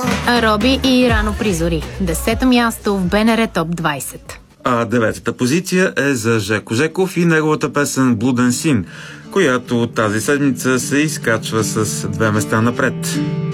Роби и Рано призори. 10-то място в БНР Топ 20. А 9-та позиция е за Жеко Жеков и неговата песен Блуден син, която тази седмица се изкачва с 2 места напред.